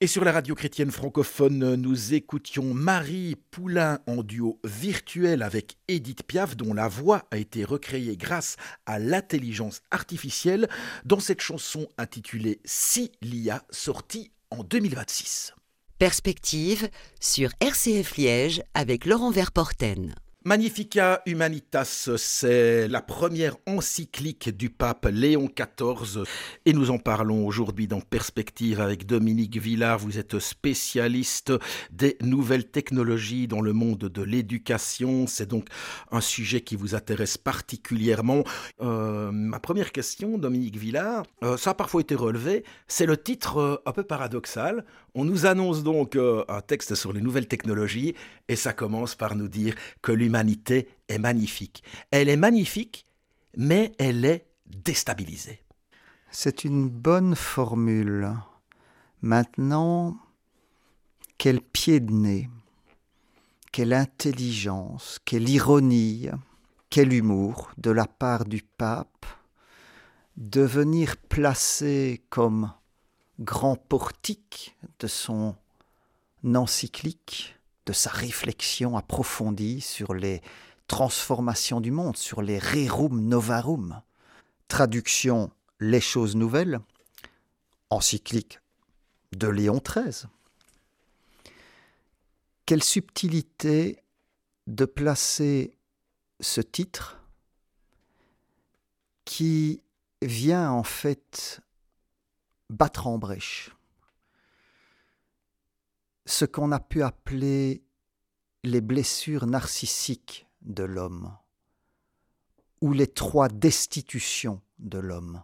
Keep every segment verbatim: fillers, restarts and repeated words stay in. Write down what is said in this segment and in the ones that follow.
Et sur la radio chrétienne francophone, nous écoutions Marie Poulain en duo virtuel avec Édith Piaf, dont la voix a été recréée grâce à l'intelligence artificielle dans cette chanson intitulée Si l'I A, sortie en deux mille vingt-six. Perspective sur R C F Liège avec Laurent Verporten. Magnificat Humanitas, c'est la première encyclique du pape Léon quatorze et nous en parlons aujourd'hui dans Perspective avec Dominique Villard. Vous êtes spécialiste des nouvelles technologies dans le monde de l'éducation. C'est donc un sujet qui vous intéresse particulièrement. Euh, ma première question, Dominique Villard, euh, ça a parfois été relevé, c'est le titre euh, un peu paradoxal. On nous annonce donc euh, un texte sur les nouvelles technologies et ça commence par nous dire que l'humanité L'humanité est magnifique. Elle est magnifique, mais elle est déstabilisée. C'est une bonne formule. Maintenant, quel pied de nez, quelle intelligence, quelle ironie, quel humour de la part du pape de venir placer comme grand portique de son encyclique, de sa réflexion approfondie sur les transformations du monde, sur les rerum novarum. Traduction Les choses nouvelles, encyclique de Léon treize. Quelle subtilité de placer ce titre qui vient en fait battre en brèche ce qu'on a pu appeler les blessures narcissiques de l'homme, ou les trois destitutions de l'homme,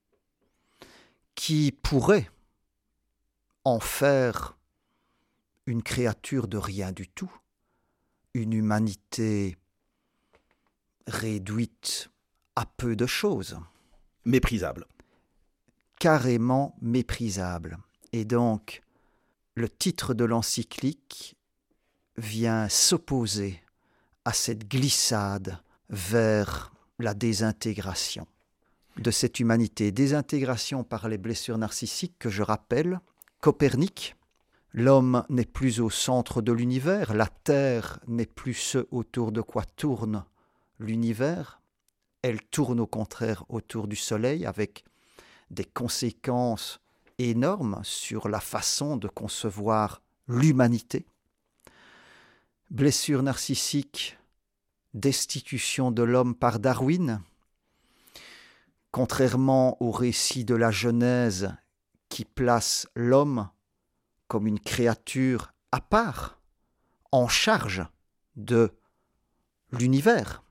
qui pourraient en faire une créature de rien du tout, une humanité réduite à peu de choses. Méprisable. Carrément méprisable. Et donc, le titre de l'encyclique vient s'opposer à cette glissade vers la désintégration de cette humanité. Désintégration par les blessures narcissiques que je rappelle. Copernic, l'homme n'est plus au centre de l'univers, la Terre n'est plus ce autour de quoi tourne l'univers. Elle tourne au contraire autour du Soleil avec des conséquences énorme sur la façon de concevoir l'humanité. Blessure narcissique, destitution de l'homme par Darwin. Contrairement au récit de la Genèse qui place l'homme comme une créature à part, en charge de l'univers.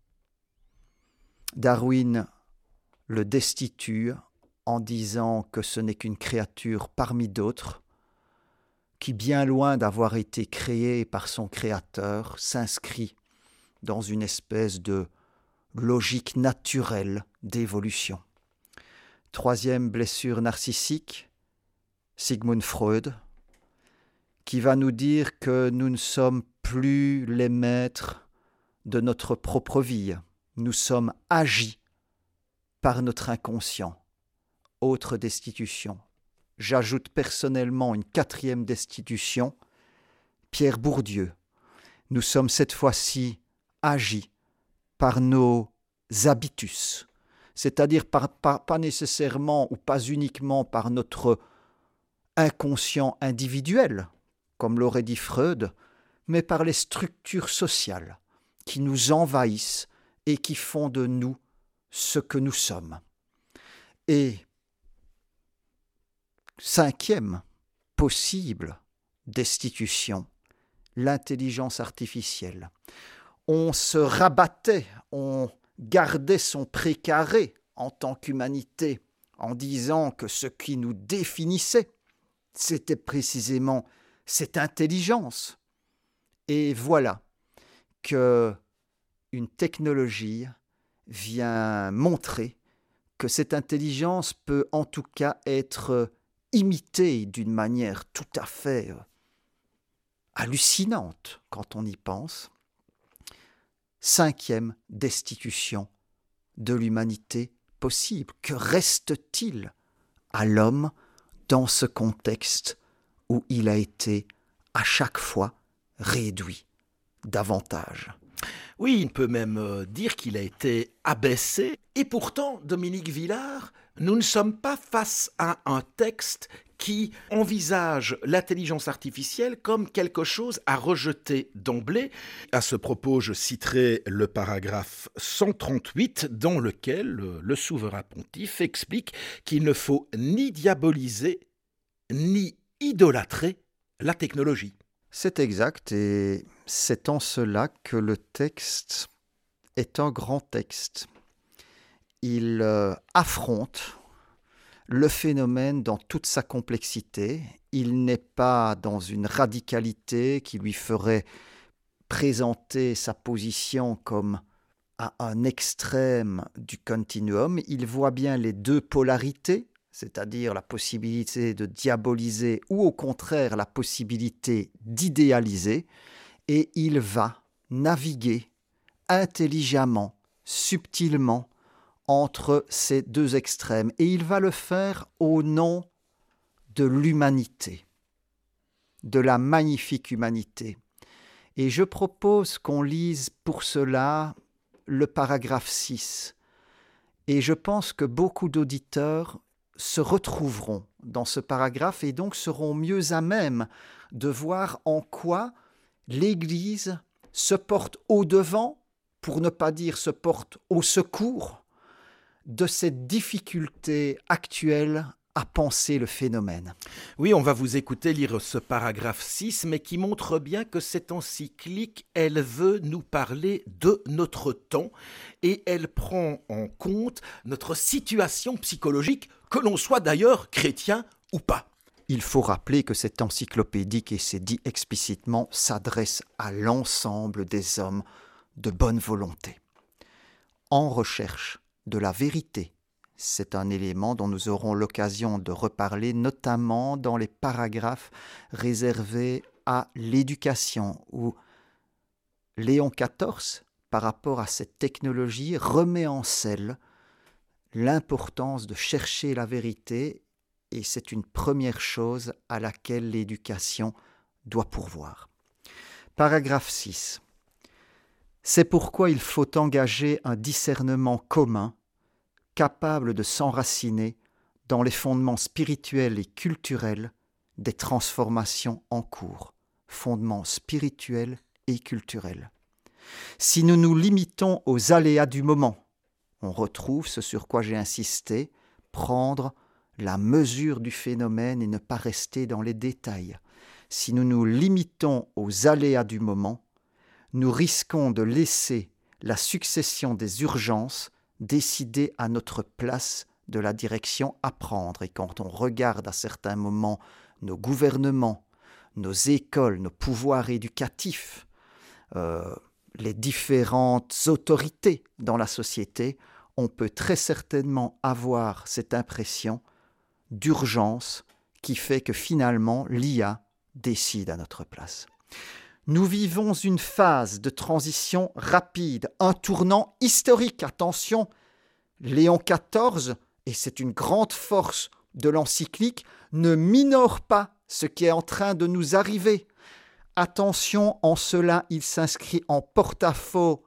Darwin le destitue en disant que ce n'est qu'une créature parmi d'autres, qui, bien loin d'avoir été créée par son créateur, s'inscrit dans une espèce de logique naturelle d'évolution. Troisième blessure narcissique, Sigmund Freud, qui va nous dire que nous ne sommes plus les maîtres de notre propre vie, nous sommes agis par notre inconscient. Autre destitution. J'ajoute personnellement une quatrième destitution, Pierre Bourdieu. Nous sommes cette fois-ci agis par nos habitus, c'est-à-dire par, par, pas nécessairement ou pas uniquement par notre inconscient individuel, comme l'aurait dit Freud, mais par les structures sociales qui nous envahissent et qui font de nous ce que nous sommes. Et cinquième possible destitution, l'intelligence artificielle. On se rabattait, on gardait son précaré en tant qu'humanité en disant que ce qui nous définissait, c'était précisément cette intelligence. Et voilà que une technologie vient montrer que cette intelligence peut en tout cas être imitée d'une manière tout à fait hallucinante quand on y pense. Cinquième destitution de l'humanité possible. Que reste-t-il à l'homme dans ce contexte où il a été à chaque fois réduit davantage. Oui, il peut même dire qu'il a été abaissé. Et pourtant, Dominique Villard, nous ne sommes pas face à un texte qui envisage l'intelligence artificielle comme quelque chose à rejeter d'emblée. À ce propos, je citerai le paragraphe cent trente-huit dans lequel le souverain pontife explique qu'il ne faut ni diaboliser ni idolâtrer la technologie. C'est exact, et c'est en cela que le texte est un grand texte. Il euh, affronte le phénomène dans toute sa complexité. Il n'est pas dans une radicalité qui lui ferait présenter sa position comme à un extrême du continuum. Il voit bien les deux polarités, c'est-à-dire la possibilité de diaboliser ou au contraire la possibilité d'idéaliser, et il va naviguer intelligemment, subtilement, entre ces deux extrêmes. Et il va le faire au nom de l'humanité, de la magnifique humanité. Et je propose qu'on lise pour cela le paragraphe six. Et je pense que beaucoup d'auditeurs se retrouveront dans ce paragraphe et donc seront mieux à même de voir en quoi l'Église se porte au-devant, pour ne pas dire se porte au secours, de cette difficulté actuelle à penser le phénomène. Oui, on va vous écouter lire ce paragraphe six, mais qui montre bien que cette encyclique, elle veut nous parler de notre temps et elle prend en compte notre situation psychologique, que l'on soit d'ailleurs chrétien ou pas. Il faut rappeler que cette encyclopédique, et c'est dit explicitement, s'adresse à l'ensemble des hommes de bonne volonté, en recherche de la vérité. C'est un élément dont nous aurons l'occasion de reparler, notamment dans les paragraphes réservés à l'éducation, où Léon quatorze, par rapport à cette technologie, remet en selle l'importance de chercher la vérité, et c'est une première chose à laquelle l'éducation doit pourvoir. Paragraphe six. C'est pourquoi il faut engager un discernement commun, capable de s'enraciner dans les fondements spirituels et culturels des transformations en cours. Fondements spirituels et culturels. Si nous nous limitons aux aléas du moment, on retrouve ce sur quoi j'ai insisté, prendre la mesure du phénomène et ne pas rester dans les détails. Si nous nous limitons aux aléas du moment, nous risquons de laisser la succession des urgences décider à notre place de la direction à prendre. Et quand on regarde à certains moments nos gouvernements, nos écoles, nos pouvoirs éducatifs, euh, les différentes autorités dans la société, on peut très certainement avoir cette impression d'urgence qui fait que finalement l'I A décide à notre place. Nous vivons une phase de transition rapide, un tournant historique. Attention, Léon quatorze, et c'est une grande force de l'encyclique, ne minore pas ce qui est en train de nous arriver. Attention, en cela, il s'inscrit en porte-à-faux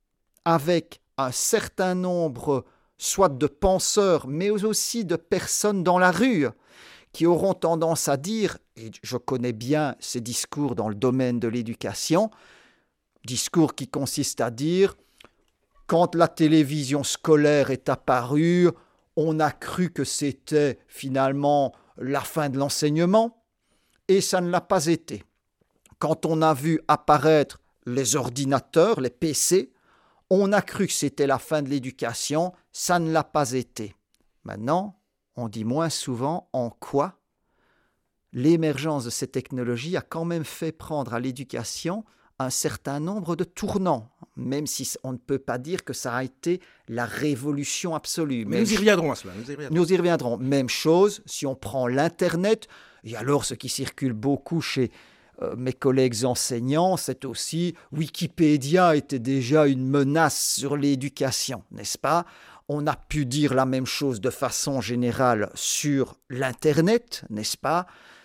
avec un certain nombre, soit de penseurs, mais aussi de personnes dans la rue, qui auront tendance à dire, et je connais bien ces discours dans le domaine de l'éducation, discours qui consistent à dire, quand la télévision scolaire est apparue, on a cru que c'était finalement la fin de l'enseignement, et ça ne l'a pas été. Quand on a vu apparaître les ordinateurs, les P C, on a cru que c'était la fin de l'éducation, ça ne l'a pas été. Maintenant, on dit moins souvent en quoi l'émergence de ces technologies a quand même fait prendre à l'éducation un certain nombre de tournants, même si on ne peut pas dire que ça a été la révolution absolue. Mais nous y reviendrons à cela. Nous y reviendrons. Nous y reviendrons. Même chose, si on prend l'Internet, et alors ce qui circule beaucoup chez euh, mes collègues enseignants, c'est aussi Wikipédia était déjà une menace sur l'éducation, n'est-ce pas ? On a pu dire la même chose de façon générale sur l'Internet, n'est-ce pas ?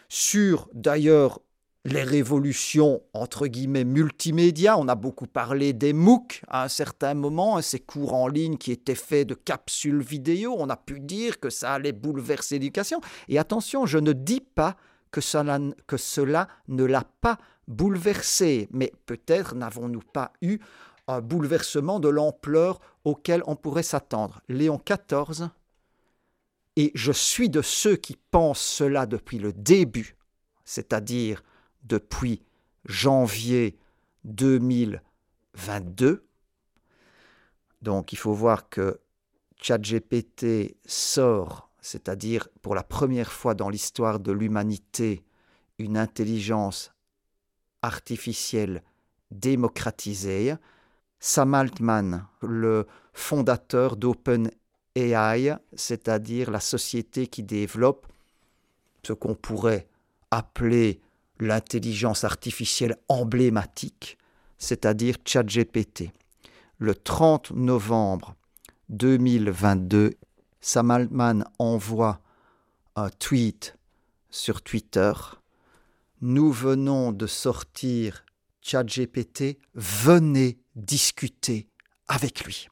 sur d'ailleurs les révolutions, entre guillemets, multimédia. On a beaucoup parlé des MOOC à un certain moment, ces cours en ligne qui étaient faits de capsules vidéo. On a pu dire que ça allait bouleverser l'éducation. Et attention, je ne dis pas que cela, que cela ne l'a pas bouleversé, mais peut-être n'avons-nous pas eu un bouleversement de l'ampleur auquel on pourrait s'attendre. Léon quatorze, et je suis de ceux qui pensent cela depuis le début, c'est-à-dire depuis janvier deux mille vingt-deux. Donc il faut voir que ChatGPT sort, c'est-à-dire pour la première fois dans l'histoire de l'humanité, une intelligence artificielle démocratisée. Sam Altman, le fondateur d'OpenAI, c'est-à-dire la société qui développe ce qu'on pourrait appeler l'intelligence artificielle emblématique, c'est-à-dire ChatGPT. Le trente novembre deux mille vingt-deux, Sam Altman envoie un tweet sur Twitter. Nous venons de sortir ChatGPT, venez discuter avec lui.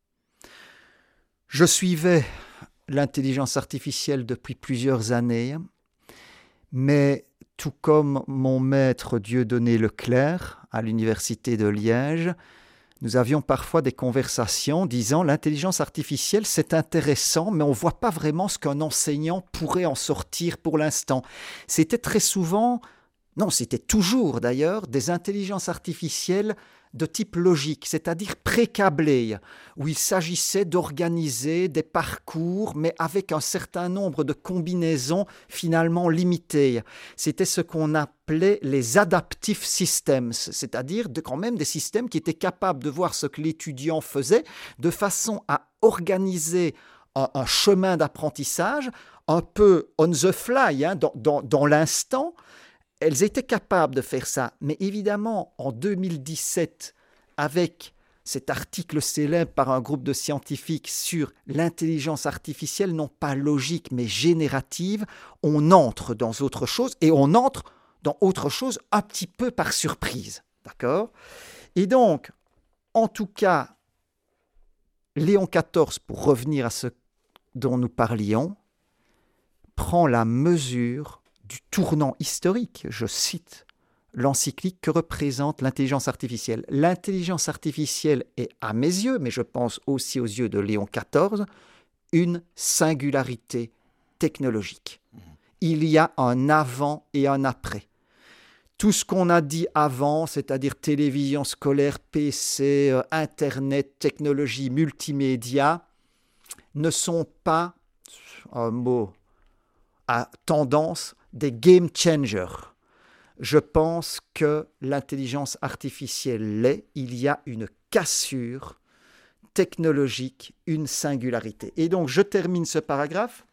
Je suivais l'intelligence artificielle depuis plusieurs années, mais tout comme mon maître Dieudonné Leclerc à l'université de Liège, nous avions parfois des conversations disant l'intelligence artificielle c'est intéressant, mais on ne voit pas vraiment ce qu'un enseignant pourrait en sortir pour l'instant. C'était très souvent, non c'était toujours d'ailleurs, des intelligences artificielles de type logique, c'est-à-dire pré-câblées, où il s'agissait d'organiser des parcours, mais avec un certain nombre de combinaisons finalement limitées. C'était ce qu'on appelait les adaptive systems, c'est-à-dire de, quand même des systèmes qui étaient capables de voir ce que l'étudiant faisait, de façon à organiser un, un chemin d'apprentissage un peu on the fly, hein, dans, dans, dans l'instant. Elles étaient capables de faire ça, mais évidemment, en deux mille dix-sept, avec cet article célèbre par un groupe de scientifiques sur l'intelligence artificielle, non pas logique, mais générative, on entre dans autre chose, et on entre dans autre chose un petit peu par surprise. D'accord ? Et donc, en tout cas, Léon quatorze, pour revenir à ce dont nous parlions, prend la mesure du tournant historique, je cite l'encyclique que représente l'intelligence artificielle. L'intelligence artificielle est, à mes yeux, mais je pense aussi aux yeux de Léon quatorze, une singularité technologique. Il y a un avant et un après. Tout ce qu'on a dit avant, c'est-à-dire télévision scolaire, P C, euh, Internet, technologie, multimédia, ne sont pas, un mot à tendance, des game changers. Je pense que l'intelligence artificielle l'est. Il y a une cassure technologique, une singularité. Et donc, je termine ce paragraphe.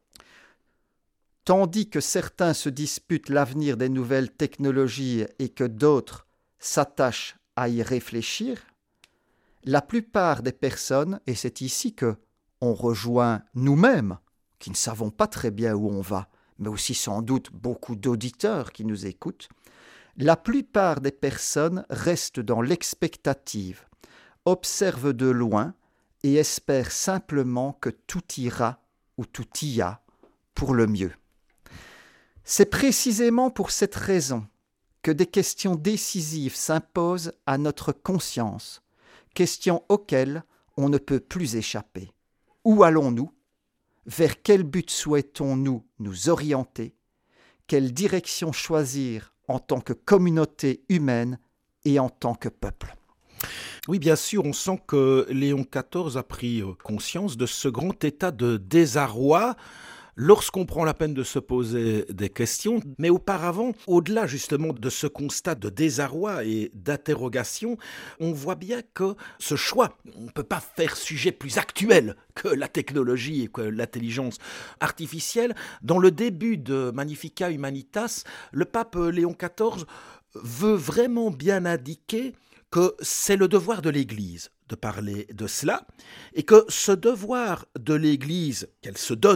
Tandis que certains se disputent l'avenir des nouvelles technologies et que d'autres s'attachent à y réfléchir, la plupart des personnes, et c'est ici que on rejoint nous-mêmes, qui ne savons pas très bien où on va, mais aussi sans doute beaucoup d'auditeurs qui nous écoutent, la plupart des personnes restent dans l'expectative, observent de loin et espèrent simplement que tout ira ou tout y a pour le mieux. C'est précisément pour cette raison que des questions décisives s'imposent à notre conscience, questions auxquelles on ne peut plus échapper. Où allons-nous ? Vers quel but souhaitons-nous nous orienter ? Quelle direction choisir en tant que communauté humaine et en tant que peuple ? Oui, bien sûr, on sent que Léon quatorze a pris conscience de ce grand état de désarroi lorsqu'on prend la peine de se poser des questions. Mais auparavant, au-delà justement de ce constat de désarroi et d'interrogation, on voit bien que ce choix, on ne peut pas faire sujet plus actuel que la technologie et que l'intelligence artificielle. Dans le début de Magnificat Humanitas, le pape Léon quatorze veut vraiment bien indiquer que c'est le devoir de l'Église de parler de cela et que ce devoir de l'Église qu'elle se donne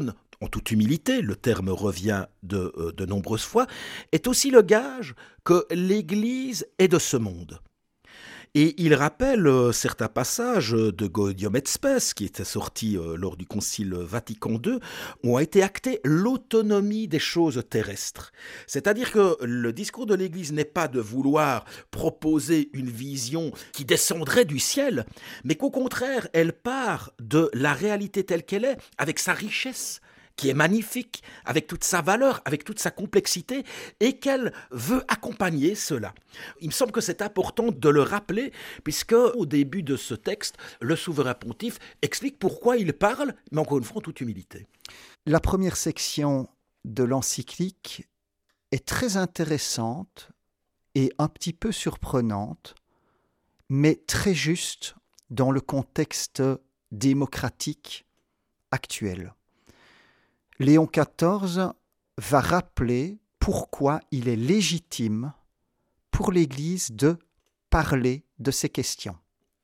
en toute humilité, le terme revient de, euh, de nombreuses fois, est aussi le gage que l'Église est de ce monde. Et il rappelle euh, certains passages de Gaudium et Spes, qui était sorti euh, lors du Concile Vatican deux, où a été actée l'autonomie des choses terrestres. C'est-à-dire que le discours de l'Église n'est pas de vouloir proposer une vision qui descendrait du ciel, mais qu'au contraire, elle part de la réalité telle qu'elle est, avec sa richesse, qui est magnifique, avec toute sa valeur, avec toute sa complexité, et qu'elle veut accompagner cela. Il me semble que c'est important de le rappeler, puisque au début de ce texte, le souverain pontife explique pourquoi il parle, mais encore une fois en toute humilité. La première section de l'encyclique est très intéressante et un petit peu surprenante, mais très juste dans le contexte démocratique actuel. Léon quatorze va rappeler pourquoi il est légitime pour l'Église de parler de ces questions.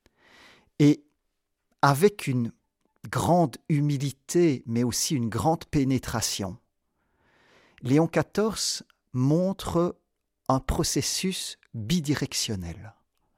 Et avec une grande humilité, mais aussi une grande pénétration, Léon quatorze montre un processus bidirectionnel.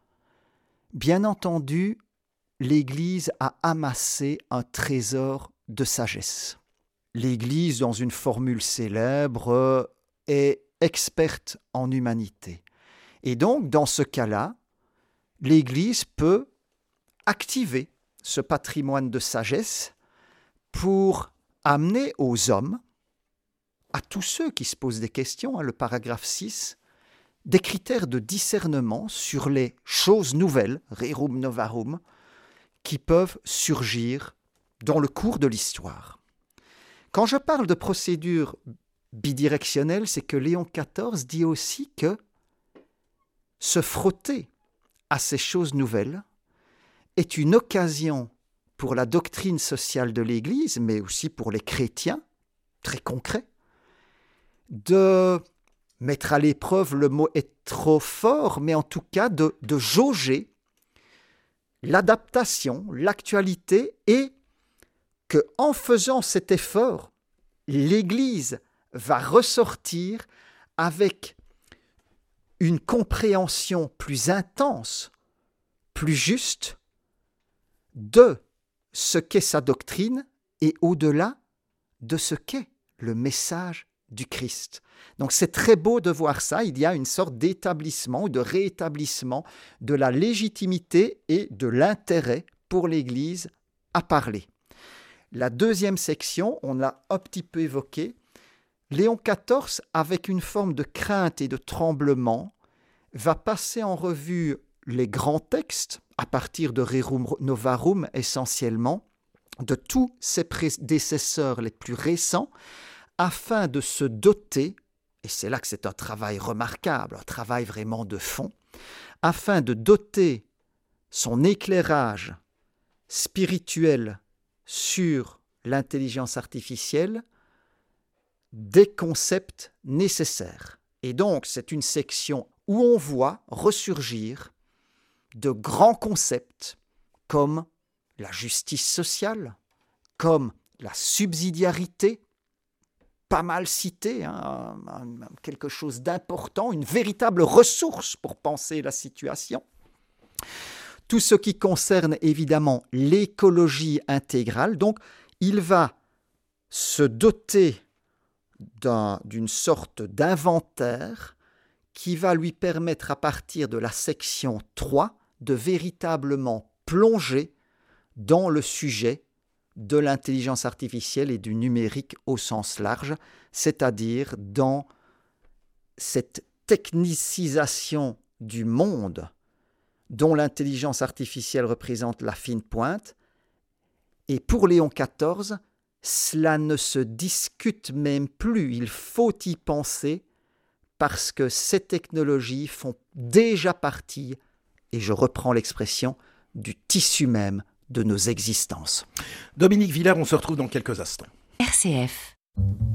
Bien entendu, l'Église a amassé un trésor de sagesse. L'Église, dans une formule célèbre, est experte en humanité. Et donc, dans ce cas-là, l'Église peut activer ce patrimoine de sagesse pour amener aux hommes, à tous ceux qui se posent des questions, hein, le paragraphe six, des critères de discernement sur les choses nouvelles, rerum novarum, qui peuvent surgir dans le cours de l'histoire. Quand je parle de procédure bidirectionnelle, c'est que Léon quatorze dit aussi que se frotter à ces choses nouvelles est une occasion pour la doctrine sociale de l'Église, mais aussi pour les chrétiens, très concret, de mettre à l'épreuve, le mot est trop fort, mais en tout cas de, de jauger l'adaptation, l'actualité, et qu'en faisant cet effort, l'Église va ressortir avec une compréhension plus intense, plus juste de ce qu'est sa doctrine et au-delà de ce qu'est le message du Christ. Donc c'est très beau de voir ça, il y a une sorte d'établissement ou de réétablissement de la légitimité et de l'intérêt pour l'Église à parler. La deuxième section, on l'a un petit peu évoqué, Léon quatorze, avec une forme de crainte et de tremblement, va passer en revue les grands textes, à partir de Rerum Novarum essentiellement, de tous ses prédécesseurs les plus récents, afin de se doter, et c'est là que c'est un travail remarquable, un travail vraiment de fond, afin de doter son éclairage spirituel sur l'intelligence artificielle des concepts nécessaires. Et donc, c'est une section où on voit ressurgir de grands concepts comme la justice sociale, comme la subsidiarité, pas mal cité, hein, quelque chose d'important, une véritable ressource pour penser la situation. Tout ce qui concerne évidemment l'écologie intégrale, donc il va se doter d'un, d'une sorte d'inventaire qui va lui permettre à partir de la section trois de véritablement plonger dans le sujet de l'intelligence artificielle et du numérique au sens large, c'est-à-dire dans cette technicisation du monde dont l'intelligence artificielle représente la fine pointe. Et pour Léon quatorze, cela ne se discute même plus, il faut y penser parce que ces technologies font déjà partie, et je reprends l'expression, du tissu même de nos existences. Dominique Villard, on se retrouve dans quelques instants. R C F